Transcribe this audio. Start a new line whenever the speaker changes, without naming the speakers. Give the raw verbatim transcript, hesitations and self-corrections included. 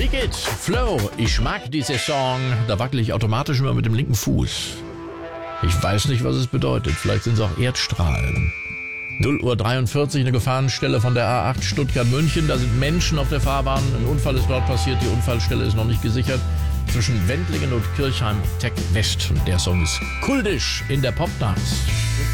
Liquid, Flow, ich mag diese Song. Da wackel ich automatisch immer mit dem linken Fuß. Ich weiß nicht, was es bedeutet. Vielleicht sind es auch Erdstrahlen. null Uhr dreiundvierzig, eine Gefahrenstelle von der A acht Stuttgart-München. Da sind Menschen auf der Fahrbahn. Ein Unfall ist dort passiert. Die Unfallstelle ist noch nicht gesichert. Zwischen Wendlingen und Kirchheim Tech West. Und der Song ist kultisch in der Popdance.